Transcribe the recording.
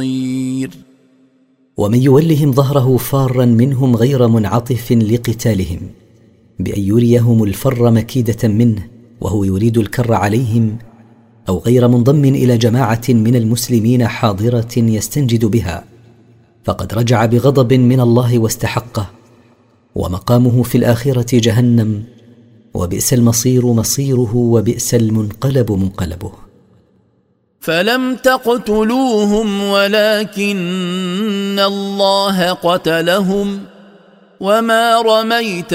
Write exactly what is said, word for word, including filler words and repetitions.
ومن يولهم ظهره فارا منهم غير منعطف لقتالهم بأن يريهم الفر مكيدة منه وهو يريد الكر عليهم، أو غير منضم إلى جماعة من المسلمين حاضرة يستنجد بها، فقد رجع بغضب من الله واستحقه، ومقامه في الآخرة جهنم، وبئس المصير مصيره، وبئس المنقلب منقلبه. فلم تقتلوهم ولكن الله قتلهم وما رميت